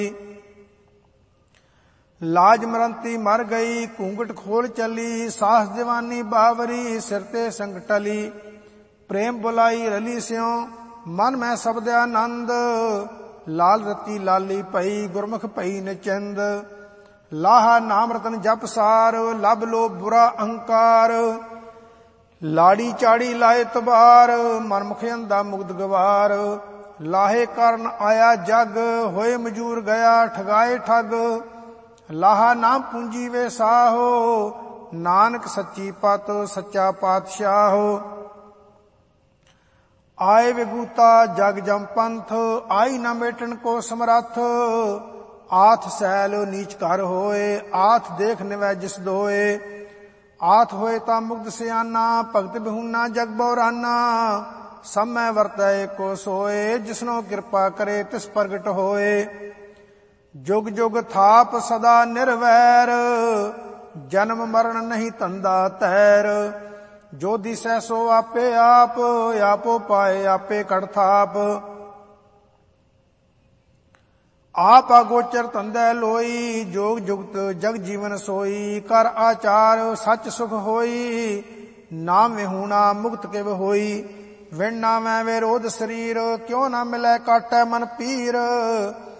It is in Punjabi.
ਲਾਜ ਮਰੰਤੀ ਮਰ ਗਈ, ਘੂੰਗਟ ਖੋਲ ਚਲੀ, ਸਾਹਸ ਜਵਾਨੀ ਬਾਵਰੀ, ਸਿਰ ਤੇ ਸੰਗ ਟਲੀ। ਪ੍ਰੇਮ ਬੁਲਾਈ ਰਲੀ ਸਿਉ, ਮਨ ਮੈਂ ਸਬਦ ਆਨੰਦ, ਲਾਲ ਰਤੀ ਲਾਲੀ ਭਈ, ਗੁਰਮੁਖ ਭਈ ਨਿਚੰਦ। ਲਾਹਾ ਨਾਮ ਰਤਨ ਜਪ ਸਾਰ, ਲਭ ਲੋ ਬੁਰਾ ਅਹੰਕਾਰ। ਲਾੜੀ ਚਾੜੀ ਲਾਏ ਤਬਾਰ, ਮਨ ਮੁਖ ਅੰਧਾ ਮੁਗਧ ਗਵਾਰ। ਲਾਹੇ ਕਰਨ ਆਇਆ ਜਗ, ਹੋਏ ਮਜੂਰ ਗਿਆ ਠਗਾਏ ਠੱਗ। ਲਾਹਾ ਨਾਮ ਪੂੰਜੀ ਵੇ ਸਾਹੋ, ਨਾਨਕ ਸੱਚੀ ਪਤ ਸੱਚਾ ਪਾਤਸ਼ਾਹੋ। ਆਏ ਵਿਗੂਤਾ ਜਗ ਜਮ ਪੰਥ, ਆਈ ਨਾ ਮੇਟਣ ਕੋ ਸਮਰੱਥ। ਆਥ ਸੈਲ ਨੀਚ ਘਰ ਹੋਏ, ਆਥ ਦੇਖ ਨਿਵੈ ਜਿਸ ਦੋਏ। ਆਥ ਹੋਏ ਤਾਂ ਮੁਗਧ ਸਿਆਨਾ, ਭਗਤ ਬਿਹੂਨਾ ਜਗ ਬਉਰਾਨਾ। ਸਮੈ ਵਰਤੈ ਕੋ ਸੋਏ, ਜਿਸਨੋ ਕਿਰਪਾ ਕਰੇ ਤਿਸ ਪ੍ਰਗਟ ਹੋਏ। ਜੁਗ ਜੁਗ ਥਾਪ ਸਦਾ ਨਿਰਵੈਰ, ਜਨਮ ਮਰਨ ਨਹੀਂ ਧੰਦਾ ਤੈਰ। ਜੋ ਦਿਸੈ ਸੋ ਆਪੇ ਆਪ, ਆਪੋ ਪਾਏ ਆਪੇ ਕੜ ਥਾਪ। ਆਪ ਅਗੋਚਰ ਧੰਦੈ ਲੋਈ, ਜੋਗ ਜੁਗਤ ਜਗ ਜੀਵਨ ਸੋਈ। ਕਰ ਆਚਾਰ ਸੱਚ ਸੁਖ ਹੋਈ, ਨਾਮ ਵਿਹੂਣਾ ਮੁਕਤ ਕਿਵ ਹੋਈ। ਵਿਣ ਨਾਵੈ ਵਿਰੋਧ ਸਰੀਰ, ਕਿਉ ਨਾ ਮਿਲੈ ਕਾਟੈ ਮਨ ਪੀਰ।